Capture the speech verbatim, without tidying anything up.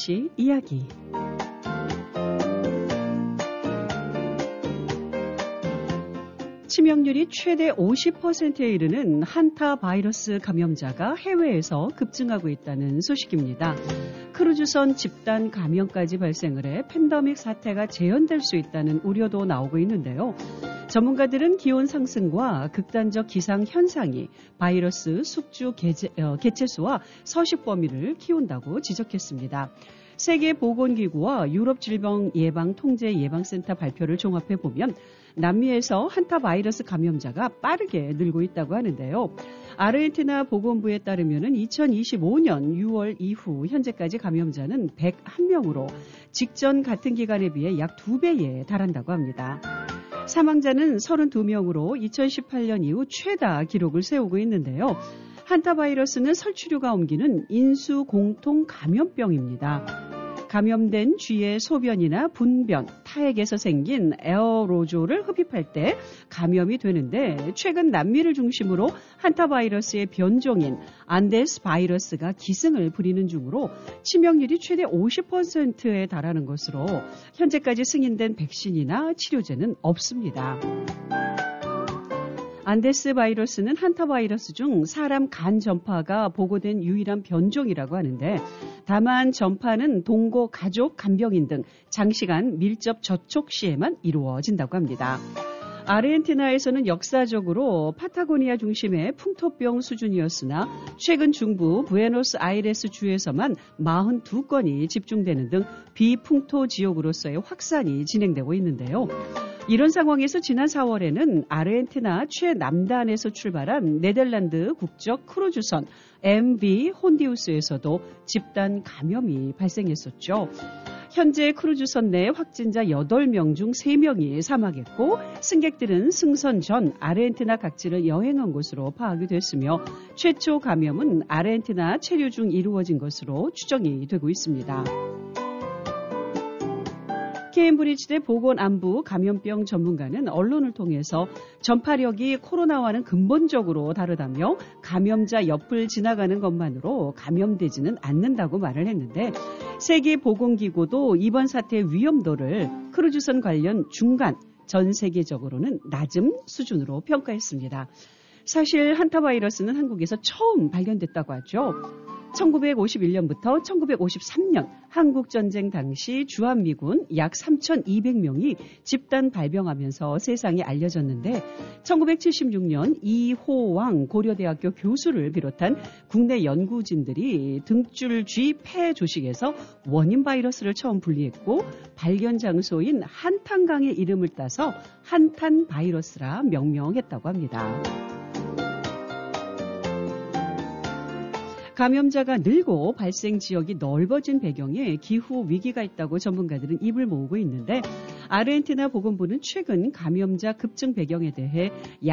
이씨 이야기. 치명률이 최대 오십 퍼센트에 이르는 한타 바이러스 감염자가 해외에서 급증하고 있다는 소식입니다. 크루즈선 집단 감염까지 발생을 해 팬데믹 사태가 재현될 수 있다는 우려도 나오고 있는데요. 전문가들은 기온 상승과 극단적 기상 현상이 바이러스 숙주 개체, 어, 개체수와 서식 범위를 키운다고 지적했습니다. 세계보건기구와 유럽질병예방통제예방센터 발표를 종합해 보면 남미에서 한타 바이러스 감염자가 빠르게 늘고 있다고 하는데요. 아르헨티나 보건부에 따르면 이천이십오 년 유월 이후 현재까지 감염자는 백일 명으로 직전 같은 기간에 비해 약 두 배에 달한다고 합니다. 사망자는 삼십이 명으로 이천십팔 년 이후 최다 기록을 세우고 있는데요. 한타 바이러스는 설치류가 옮기는 인수 공통 감염병입니다. 감염된 쥐의 소변이나 분변, 타액에서 생긴 에어로졸을 흡입할 때 감염이 되는데 최근 남미를 중심으로 한타 바이러스의 변종인 안데스 바이러스가 기승을 부리는 중으로 치명률이 최대 오십 퍼센트에 달하는 것으로 현재까지 승인된 백신이나 치료제는 없습니다. 안데스 바이러스는 한타 바이러스 중 사람 간 전파가 보고된 유일한 변종이라고 하는데 다만 전파는 동거 가족 간병인 등 장시간 밀접 접촉 시에만 이루어진다고 합니다. 아르헨티나에서는 역사적으로 파타고니아 중심의 풍토병 수준이었으나 최근 중부 부에노스아이레스 주에서만 사십이 건이 집중되는 등 비풍토 지역으로서의 확산이 진행되고 있는데요. 이런 상황에서 지난 사월에는 아르헨티나 최남단에서 출발한 네덜란드 국적 크루즈선 엠브이 혼디우스에서도 집단 감염이 발생했었죠. 현재 크루즈선 내 확진자 여덟 명 중 세 명이 사망했고 승객들은 승선 전 아르헨티나 각지를 여행한 것으로 파악이 됐으며 최초 감염은 아르헨티나 체류 중 이루어진 것으로 추정이 되고 있습니다. 케임브리지대 보건안부 감염병 전문가는 언론을 통해서 전파력이 코로나와는 근본적으로 다르다며 감염자 옆을 지나가는 것만으로 감염되지는 않는다고 말을 했는데 세계보건기구도 이번 사태의 위험도를 크루즈선 관련 중간, 전 세계적으로는 낮은 수준으로 평가했습니다. 사실 한타 바이러스는 한국에서 처음 발견됐다고 하죠. 천구백오십일 년부터 천구백오십삼 년 한국전쟁 당시 주한미군 약 삼천이백 명이 집단 발병하면서 세상에 알려졌는데 천구백칠십육 년 이호왕 고려대학교 교수를 비롯한 국내 연구진들이 등줄쥐 폐 조직에서 원인 바이러스를 처음 분리했고 발견 장소인 한탄강의 이름을 따서 한탄 바이러스라 명명했다고 합니다. 감염자가 늘고 발생 지역이 넓어진 배경에 기후 위기가 있다고 전문가들은 입을 모으고 있는데 아르헨티나 보건부는 최근 감염자 급증 배경에 대해